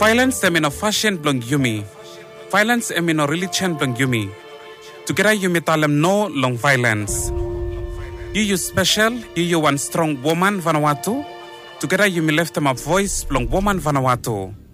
Violence em in a fashion blong yumi. Violence em in a religion blong yumi. Together yumi talem no long violence. You special, you one strong woman Vanuatu. Together yumi left them a voice blong woman Vanuatu.